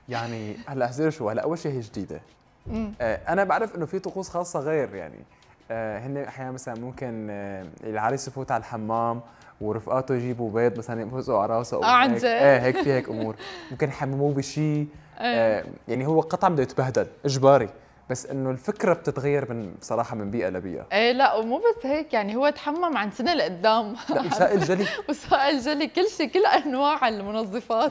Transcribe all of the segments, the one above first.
يعني هلا شو هلا اول شيء هي جديده. انا بعرف انه في طقوس خاصه غير يعني. هن احيانا مثلا ممكن العريس يفوت على الحمام ورفقاته يجيبوا بيض مثلا ينفسوا على راسه او عن هيك. جد؟ هيك في هيك امور. ممكن يحمموه بشيء. ايه يعني هو قطعا بده يتبهدل اجباري، بس انه الفكره بتتغير من بصراحه من بيئه لبيئه. ايه لا، ومو بس هيك، يعني هو تحمم عن سنه لقدام. لا وسائل جلي. وسائل جلي، كل شيء، كل انواع المنظفات.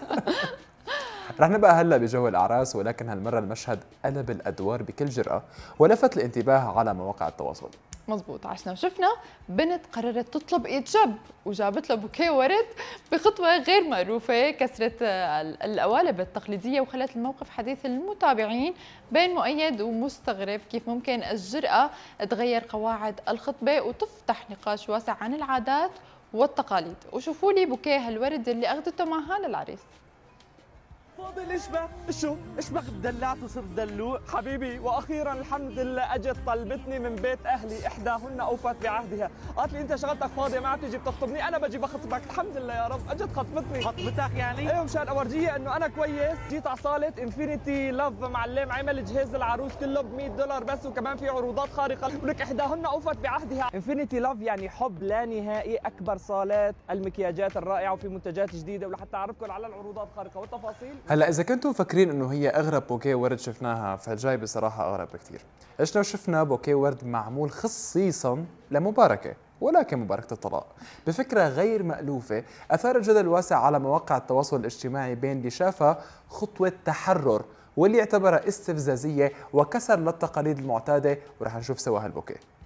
رح نبقى هلا بجو الاعراس، ولكن هالمره المشهد قلب الادوار بكل جرأه ولفت الانتباه على مواقع التواصل. مزبوط، عشنا وشفنا بنت قررت تطلب ايد شاب وجابت له بوكيه ورد بخطوه غير مألوفه، كسرت القوالب التقليديه وخلت الموقف حديث المتابعين بين مؤيد ومستغرب كيف ممكن الجرأة تغير قواعد الخطبه وتفتح نقاش واسع عن العادات والتقاليد. وشوفوا لي بوكيه هالورد اللي اخذته معها للعريس. فاضل اشبه دلعت وصرت دلوع حبيبي، واخيرا الحمد لله اجت طلبتني من بيت اهلي، احداهن اوفت بعهدها، قالت لي انت شغلتك فاضيه ما عم تجي بتخطبني، انا بجي بخطبك. الحمد لله يا رب اجت خطبتني. خطبتك يعني؟ ايوه مشان اورجيها انه انا كويس. جيت على صاله انفينيتي لاف معلم، عمل جهاز العروس كله ب $100 بس، وكمان في عروضات خارقه، ولك احداهن اوفت بعهدها. انفينيتي لاف يعني حب لا نهائي، اكبر صالات المكياجات الرائعه، وفي منتجات جديده، ولحتى اعرفكم على العروضات الخارقه والتفاصيل. هلا اذا كنتم مفكرين انه هي اغرب بوكيه ورد شفناها، فالجاي بصراحه اغرب بكثير. ايش لو شفنا بوكيه ورد معمول خصيصا لمباركه، ولكن مباركه الطلاق، بفكره غير مألوفه اثارت جدل واسع على مواقع التواصل الاجتماعي بين اللي شافها خطوه تحرر واللي اعتبرها استفزازيه وكسر للتقاليد المعتاده. ورح نشوف سوا هالبوكيه.